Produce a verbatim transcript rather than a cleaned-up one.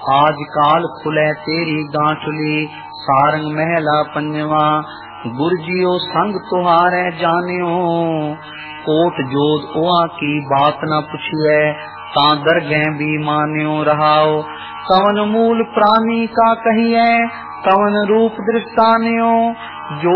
आज काल खुले तेरी गांठुली, सारंग महला पंजवा। गुरजियो संग तुहारे जानियो, कोट जोत उआ की बात न पुछिए, ता दरगह भी मान्यो रहाओ। कवन मूल प्राणी का कहिए, कवन रूप दृष्टान्यो, जो